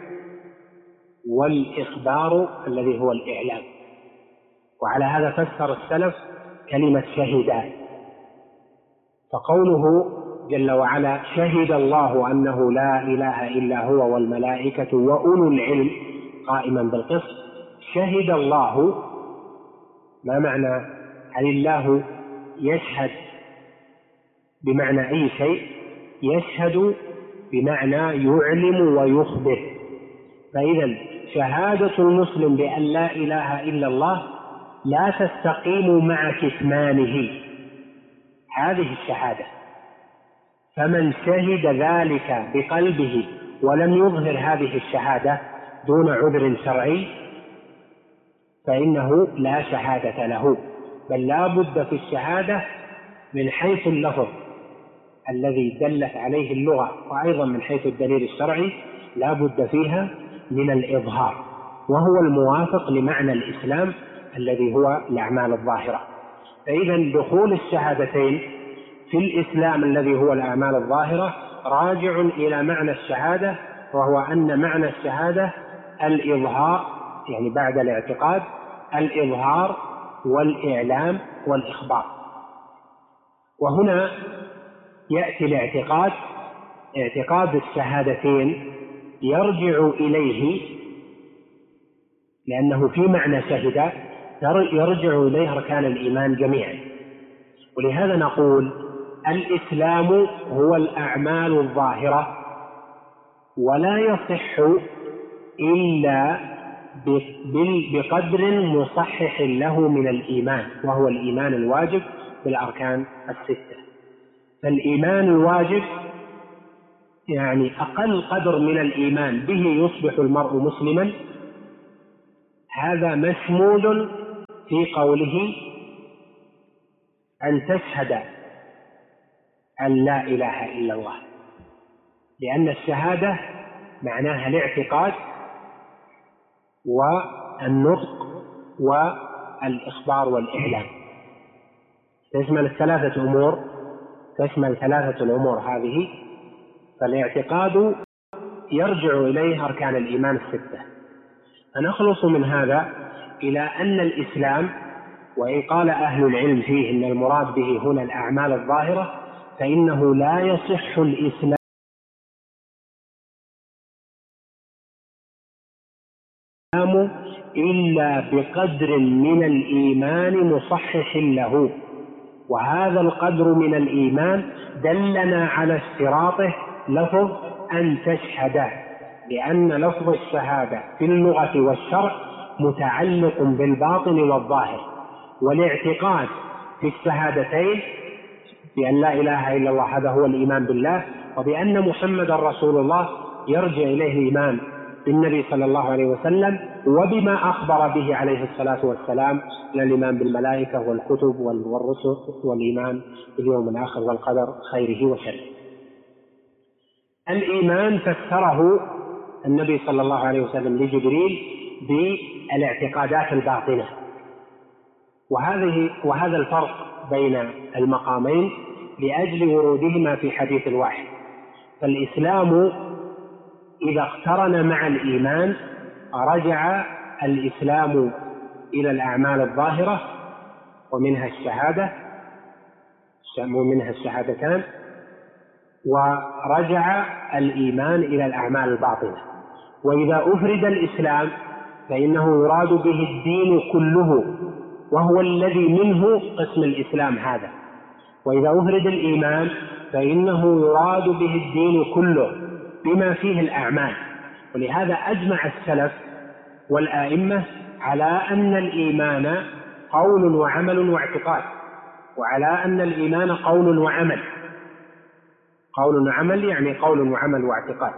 والإخبار الذي هو الإعلام. وعلى هذا فسر السلف كلمة شهد. فقوله جل وعلا: شهد الله أنه لا إله إلا هو والملائكة وأولو العلم قائما بالقسط. شهد الله، ما معنى؟ هل الله يشهد بمعنى أي شيء؟ يشهد بمعنى يعلم ويخبر. فإذا شهادة المسلم بأن لا إله إلا الله لا تستقيم مع كتمانه هذه الشهادة. فمن شهد ذلك بقلبه ولم يظهر هذه الشهادة دون عذر شرعي فإنه لا شهادة له، بل لا بد في الشهادة من حيث اللفظ الذي دلت عليه اللغة، وأيضا من حيث الدليل الشرعي لا بد فيها من الإظهار، وهو الموافق لمعنى الإسلام الذي هو الأعمال الظاهرة. فإذا دخول الشهادتين في الإسلام الذي هو الأعمال الظاهرة راجع إلى معنى الشهادة، وهو أن معنى الشهادة الإظهار، يعني بعد الاعتقاد الإظهار والإعلام والإخبار. وهنا يأتي الاعتقاد، اعتقاد الشهادتين يرجع إليه لأنه في معنى شهد يرجع إليه أركان الإيمان جميعا. ولهذا نقول الإسلام هو الأعمال الظاهرة، ولا يصح إلا بقدر مصحح له من الإيمان، وهو الإيمان الواجب بالأركان الستة. فالإيمان الواجب يعني أقل قدر من الإيمان به يصبح المرء مسلما، هذا مشمول في قوله أن تشهد أن لا إله إلا الله، لأن الشهادة معناها الاعتقاد والنطق والإخبار والإعلام، تشمل ثلاثة أمور تشمل ثلاثة الأمور هذه. فالاعتقاد يرجع إليه أركان الإيمان الستة. فنخلص من هذا إلى أن الإسلام، وإن قال أهل العلم فيه إن المراد به هنا الأعمال الظاهرة، فإنه لا يصح الإسلام إلا بقدر من الإيمان مصحح له، وهذا القدر من الإيمان دلنا على اشتراطه لفظ أن تشهد، لأن لفظ الشهادة في اللغة والشرع متعلق بالباطن والظاهر، والاعتقاد في الشهادتين بأن لا إله إلا الله هذا هو الإيمان بالله، وبأن محمد رسول الله يرجع إليه الإيمان بالنبي صلى الله عليه وسلم وبما أخبر به عليه الصلاة والسلام من الإيمان بالملائكة والكتب والرسل والإيمان باليوم الآخر والقدر خيره وشره. الإيمان فسره النبي صلى الله عليه وسلم لجبريل بالاعتقادات الباطنة، وهذه وهذا الفرق بين المقامين لأجل ورودهما في حديث الوحي. فالإسلام إذا اقترن مع الإيمان رجع الإسلام إلى الأعمال الظاهرة ومنها الشهادة ومنها الشهادتان، ورجع الإيمان إلى الأعمال الباطنة. وإذا أفرد الإسلام فإنه يراد به الدين كله، وهو الذي منه قسم الإسلام هذا. وإذا أفرد الإيمان فإنه يراد به الدين كله بما فيه الأعمال. ولهذا أجمع السلف والآئمة على أن الإيمان قول وعمل واعتقاد، وعلى أن الإيمان قول وعمل. قول وعمل يعني قول وعمل واعتقاد،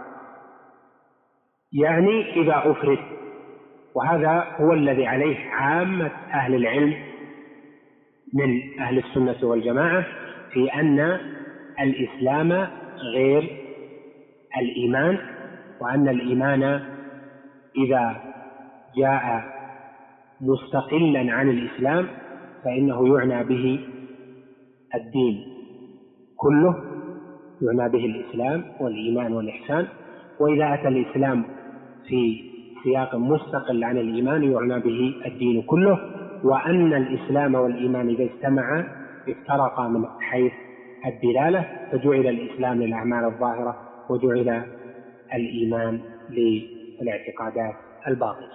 يعني إذا أفرد. وهذا هو الذي عليه عامة أهل العلم من أهل السنة والجماعة، في أن الإسلام غير الإيمان، وأن الإيمان إذا جاء مستقلا عن الإسلام فإنه يعنى به الدين كله، يعنى به الإسلام والإيمان والإحسان. وإذا أتى الإسلام في سياق مستقل عن الإيمان يعنى به الدين كله، وأن الإسلام والإيمان إذا اجتمعا افترقا من حيث الدلالة، فجعل الإسلام للأعمال الظاهرة وجعل الإيمان للاعتقادات الباطنة.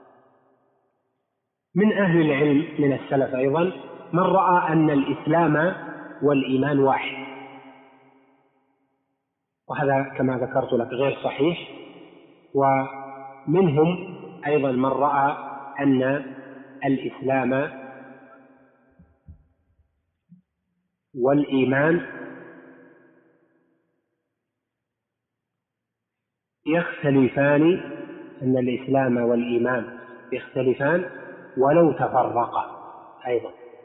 من أهل العلم من السلف أيضا من رأى أن الإسلام والإيمان واحد، وهذا كما ذكرت لك غير صحيح. ومنهم أيضا من رأى أن الإسلام والإيمان يختلفان، أن الإسلام والإيمان يختلفان ولو تفرقا أيضا،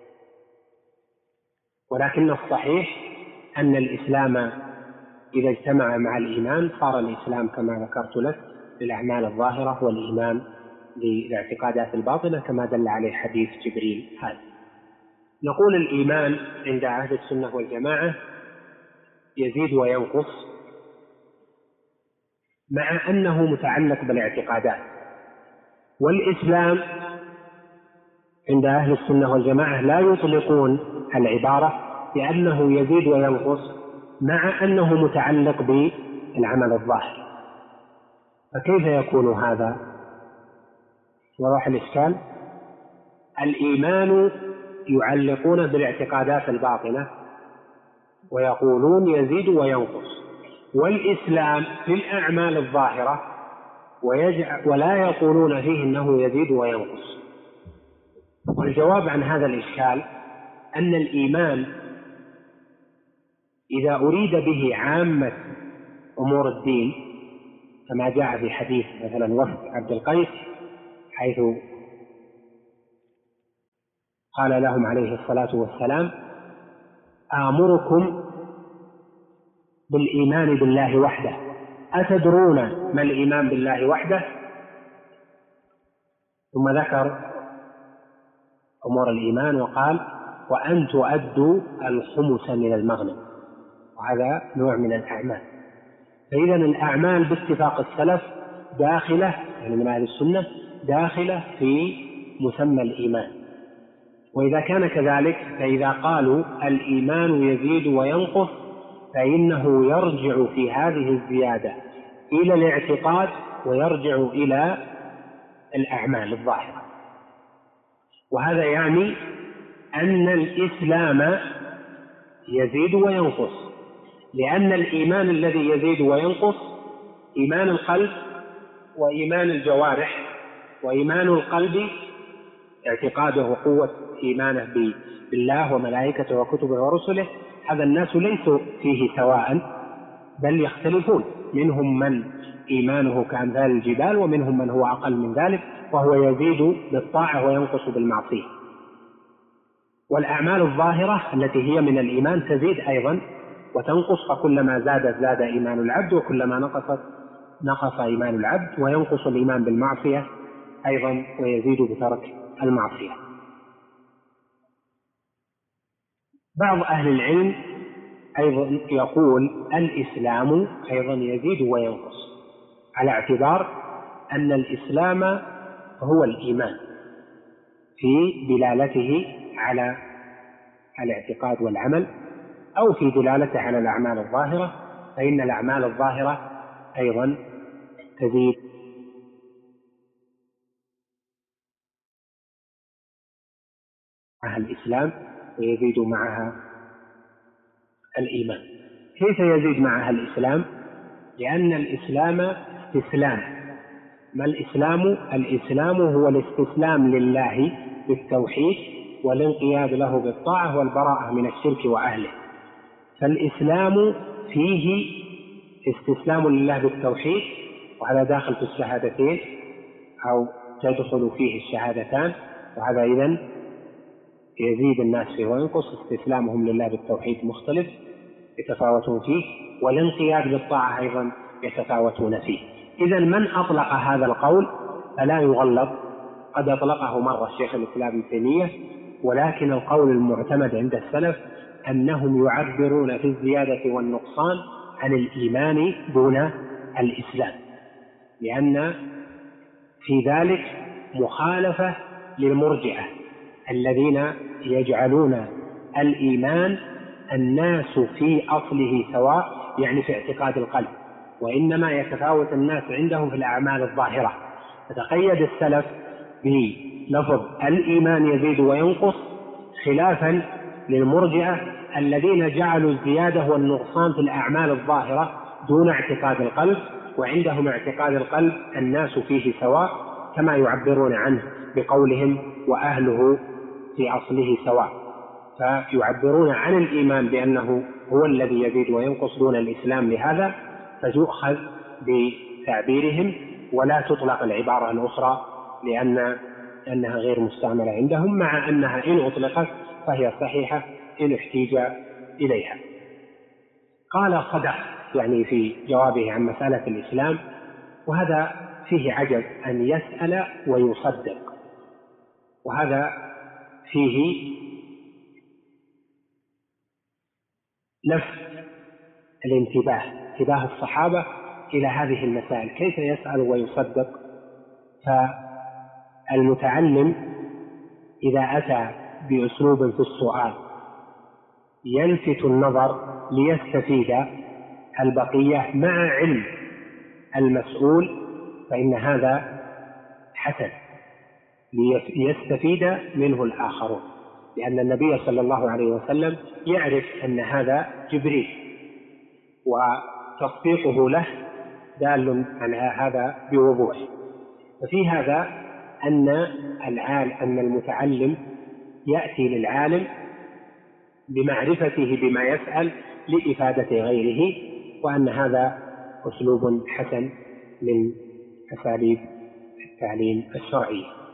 ولكن الصحيح أن الإسلام إذا اجتمع مع الإيمان صار الإسلام كما ذكرت لك للأعمال الظاهرة، والإيمان للاعتقادات الباطنة كما دل عليه حديث جبريل هذا. نقول الإيمان عند أهل السنة والجماعة يزيد وينقص، مع أنه متعلق بالاعتقادات. والإسلام عند أهل السنة والجماعة لا يطلقون العبارة لأنه يزيد وينقص، مع أنه متعلق بالعمل الظاهر. فكيف يكون هذا؟ وضح الإشكال. الإيمان يعلقون بالاعتقادات الباطنة ويقولون يزيد وينقص، والإسلام في الأعمال الظاهرة ولا يقولون فيه أنه يزيد وينقص. والجواب عن هذا الإشكال أن الإيمان إذا أريد به عامة أمور الدين كما جاء في حديث مثلا وفد عبد القيس حيث قال لهم عليه الصلاة والسلام: آمركم بالإيمان بالله وحده، أتدرون ما الإيمان بالله وحده؟ ثم ذكر أمور الإيمان وقال: وأن تؤدوا الخمس من المغنم، وهذا نوع من الأعمال. فإذا الأعمال باتفاق السلف داخلة، يعني من أهل السنة، داخلة في مسمى الإيمان. وإذا كان كذلك فإذا قالوا الإيمان يزيد وينقص فإنه يرجع في هذه الزيادة إلى الاعتقاد ويرجع إلى الأعمال الظاهرة. وهذا يعني أن الإسلام يزيد وينقص، لأن الإيمان الذي يزيد وينقص إيمان القلب وإيمان الجوارح. وإيمان القلب اعتقاده وقوة إيمانه بالله وملائكته وكتبه ورسله، هذا الناس ليسوا فيه سواء بل يختلفون، منهم من إيمانه كأمثال الجبال ومنهم من هو أقل من ذلك، وهو يزيد بالطاعة وينقص بالمعصية. والأعمال الظاهرة التي هي من الإيمان تزيد أيضا وتنقص، فكلما زادت زاد إيمان العبد، وكلما نقصت نقص إيمان العبد، وينقص الإيمان بالمعصية أيضا ويزيد بترك المعصية. بعض أهل العلم أيضا يقول الإسلام أيضا يزيد وينقص، على اعتبار أن الإسلام هو الإيمان في دلالته على الاعتقاد والعمل، أو في دلالته على الأعمال الظاهرة، فإن الأعمال الظاهرة أيضا تزيد معها الإسلام ويزيد معها الإيمان. كيف يزيد معها الإسلام؟ لأن الإسلام استسلام. ما الإسلام؟ الإسلام هو الاستسلام لله بالتوحيد والانقياد له بالطاعة والبراءة من الشرك وأهله. فالإسلام فيه استسلام لله بالتوحيد، وهذا داخل في الشهادتين أو تدخل فيه الشهادتان، وهذا إذن يزيد الناس فيه وينقص. استسلامهم لله بالتوحيد مختلف يتفاوتون فيه، والانقياد بالطاعة أيضا يتفاوتون فيه. إذن من أطلق هذا القول فلا يغلط، قد أطلقه مرة الشيخ الإسلام ابن تيمية، ولكن القول المعتمد عند السلف أنهم يعبرون في الزيادة والنقصان عن الإيمان دون الإسلام، لأن في ذلك مخالفة للمرجئة الذين يجعلون الإيمان الناس في أصله سواء، يعني في اعتقاد القلب، وإنما يتفاوت الناس عندهم في الأعمال الظاهرة. فتقيد السلف بلفظ الإيمان يزيد وينقص خلافا للمرجئة الذين جعلوا الزيادة والنقصان في الأعمال الظاهرة دون اعتقاد القلب، وعندهم اعتقاد القلب الناس فيه سواء، كما يعبرون عنه بقولهم وأهله في أصله سواء. فيعبرون عن الإيمان بأنه هو الذي يزيد وينقص دون الإسلام، لهذا فتؤخذ بتعبيرهم ولا تطلق العبارة الأخرى لأن أنها غير مستعملة عندهم، مع أنها إن أطلقت فهي صحيحة إن احتيج إليها. قال صدق، يعني في جوابه عن مسألة الإسلام، وهذا فيه عجب أن يسأل ويصدق، وهذا فيه لفت الانتباه انتباه الصحابة إلى هذه المسائل، كيف يسأل ويصدق. فالمتعلم إذا أتى بأسلوب في السؤال يلفت النظر ليستفيد البقية مع علم المسؤول، فإن هذا حسن ليستفيد منه الآخرون، لأن النبي صلى الله عليه وسلم يعرف أن هذا جبريل، وتصديقه له دال على هذا بوضوح. ففي هذا أن العالم أن المتعلم يأتي للعالم بمعرفته بما يسأل لإفادة غيره، وأن هذا أسلوب حسن من أساليب التعليم الشرعي.